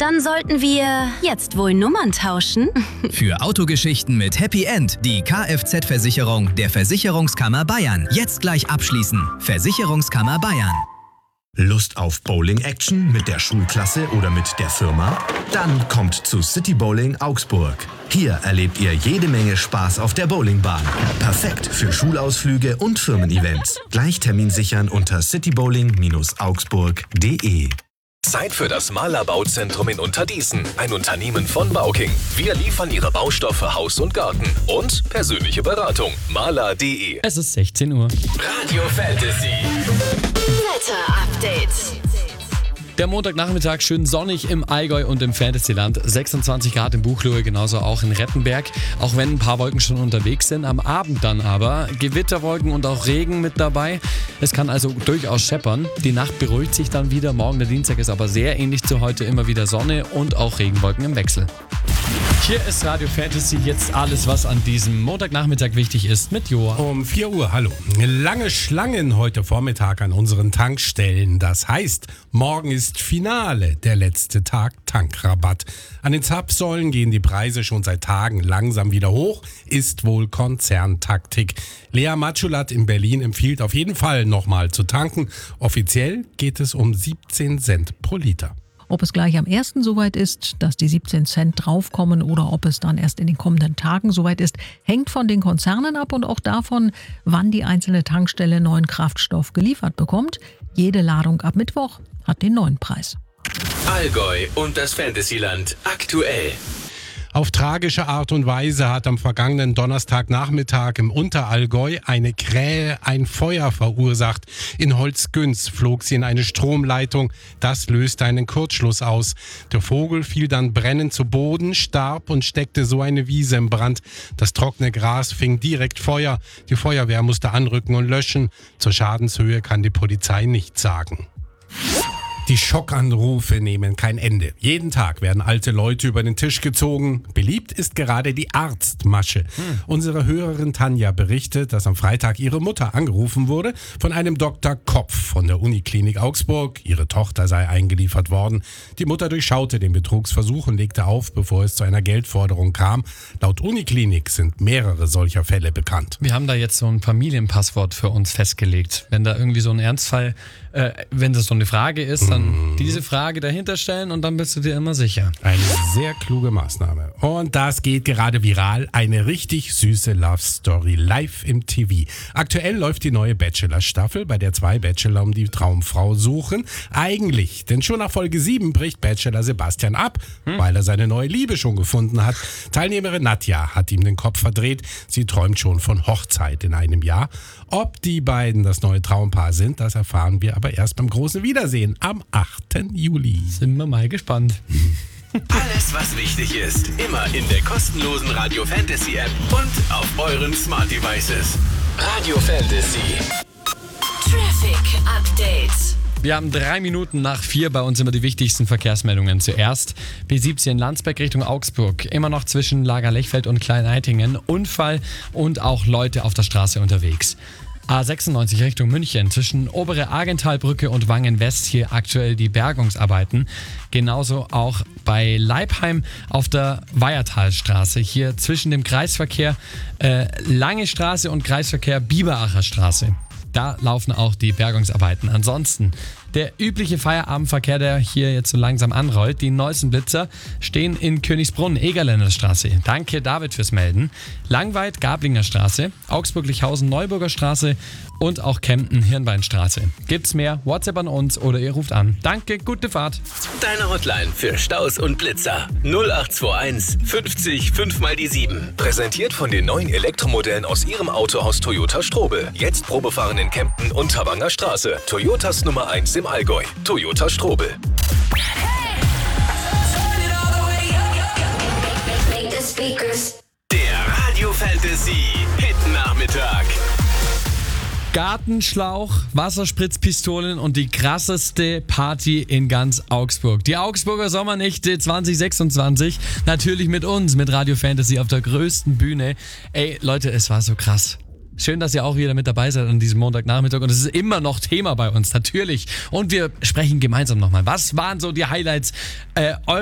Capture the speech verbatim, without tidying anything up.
Dann sollten wir jetzt wohl Nummern tauschen. Für Autogeschichten mit Happy End die Kfz-Versicherung der Versicherungskammer Bayern. Jetzt gleich abschließen. Versicherungskammer Bayern. Lust auf Bowling-Action mit der Schulklasse oder mit der Firma? Dann kommt zu City Bowling Augsburg. Hier erlebt ihr jede Menge Spaß auf der Bowlingbahn. Perfekt für Schulausflüge und Firmen-Events. Gleich Termin sichern unter citybowling Bindestrich augsburg punkt de. Zeit für das Mahler Bauzentrum in Unterdießen, ein Unternehmen von Bauking. Wir liefern Ihre Baustoffe Haus und Garten und persönliche Beratung. mahler punkt de. Es ist sechzehn Uhr. Radio Fantasy. Wetter-Update. Der Montagnachmittag schön sonnig im Allgäu und im Fantasyland. sechsundzwanzig Grad in Buchloe, genauso auch in Rettenberg. Auch wenn ein paar Wolken schon unterwegs sind. Am Abend dann aber Gewitterwolken und auch Regen mit dabei. Es kann also durchaus scheppern. Die Nacht beruhigt sich dann wieder. Morgen der Dienstag ist aber sehr ähnlich zu heute. Immer wieder Sonne und auch Regenwolken im Wechsel. Hier ist Radio Fantasy, jetzt alles, was an diesem Montagnachmittag wichtig ist, mit Joa. Um vier Uhr, hallo. Lange Schlangen heute Vormittag an unseren Tankstellen. Das heißt, morgen ist Finale, der letzte Tag Tankrabatt. An den Zapfsäulen gehen die Preise schon seit Tagen langsam wieder hoch, ist wohl Konzerntaktik. Lea Matschulat in Berlin empfiehlt auf jeden Fall nochmal zu tanken. Offiziell geht es um siebzehn Cent pro Liter. Ob es gleich am ersten soweit ist, dass die siebzehn Cent draufkommen oder ob es dann erst in den kommenden Tagen soweit ist, hängt von den Konzernen ab und auch davon, wann die einzelne Tankstelle neuen Kraftstoff geliefert bekommt. Jede Ladung ab Mittwoch hat den neuen Preis. Allgäu und das Fantasyland aktuell. Auf tragische Art und Weise hat am vergangenen Donnerstagnachmittag im Unterallgäu eine Krähe ein Feuer verursacht. In Holzgünz flog sie in eine Stromleitung. Das löste einen Kurzschluss aus. Der Vogel fiel dann brennend zu Boden, starb und steckte so eine Wiese im Brand. Das trockene Gras fing direkt Feuer. Die Feuerwehr musste anrücken und löschen. Zur Schadenshöhe kann die Polizei nichts sagen. Die Schockanrufe nehmen kein Ende. Jeden Tag werden alte Leute über den Tisch gezogen. Beliebt ist gerade die Arztmasche. Hm. Unsere Hörerin Tanja berichtet, dass am Freitag ihre Mutter angerufen wurde von einem Doktor Kopf von der Uniklinik Augsburg. Ihre Tochter sei eingeliefert worden. Die Mutter durchschaute den Betrugsversuch und legte auf, bevor es zu einer Geldforderung kam. Laut Uniklinik sind mehrere solcher Fälle bekannt. Wir haben da jetzt so ein Familienpasswort für uns festgelegt. Wenn da irgendwie so ein Ernstfall, äh, wenn das so eine Frage ist, dann mm. diese Frage dahinter stellen und dann bist du dir immer sicher. Eine sehr kluge Maßnahme. Und das geht gerade viral. Eine richtig süße Love Story live im T V. Aktuell läuft die neue Bachelor-Staffel, bei der zwei Bachelor um die Traumfrau suchen. Eigentlich, denn schon nach Folge sieben bricht Bachelor Sebastian ab, hm. weil er seine neue Liebe schon gefunden hat. Teilnehmerin Nadja hat ihm den Kopf verdreht. Sie träumt schon von Hochzeit in einem Jahr. Ob die beiden das neue Traumpaar sind, das erfahren wir aber erst beim großen Wiedersehen am achten Juli. Sind wir mal gespannt. Alles, was wichtig ist, immer in der kostenlosen Radio Fantasy App und auf euren Smart Devices. Radio Fantasy. Traffic Update. Wir haben drei Minuten nach vier bei uns immer die wichtigsten Verkehrsmeldungen. Zuerst B siebzehn Landsberg Richtung Augsburg. Immer noch zwischen Lager-Lechfeld und Klein-Eitingen. Unfall und auch Leute auf der Straße unterwegs. A sechsundneunzig Richtung München. Zwischen Obere Argentalbrücke und Wangen-West hier aktuell die Bergungsarbeiten. Genauso auch bei Leibheim auf der Weiertalstraße. Hier zwischen dem Kreisverkehr äh, Lange Straße und Kreisverkehr Biberacher Straße. Da laufen auch die Bergungsarbeiten. Ansonsten der übliche Feierabendverkehr, der hier jetzt so langsam anrollt. Die neuesten Blitzer stehen in Königsbrunn, Egerländer Straße. Danke David fürs Melden. Langweid, Gablinger Straße, Augsburg-Lichhausen, Neuburger Straße und auch Kempten, Hirnbeinstraße. Gibt's mehr? WhatsApp an uns oder ihr ruft an. Danke, gute Fahrt. Deine Hotline für Staus und Blitzer. null acht zwei eins fünfzig fünf mal die sieben. Präsentiert von den neuen Elektromodellen aus Ihrem Autohaus Toyota Strobel. Jetzt Probefahren in Kempten und Tabanger Straße. Toyotas Nummer eins im Allgäu. Toyota Strobel. Der Radio Fantasy Hit Nachmittag. Gartenschlauch, Wasserspritzpistolen und die krasseste Party in ganz Augsburg. Die Augsburger Sommernächte zwanzig sechsundzwanzig. Natürlich mit uns, mit Radio Fantasy auf der größten Bühne. Ey, Leute, es war so krass. Schön, dass ihr auch wieder mit dabei seid an diesem Montagnachmittag und es ist immer noch Thema bei uns, natürlich. Und wir sprechen gemeinsam nochmal. Was waren so die Highlights äh,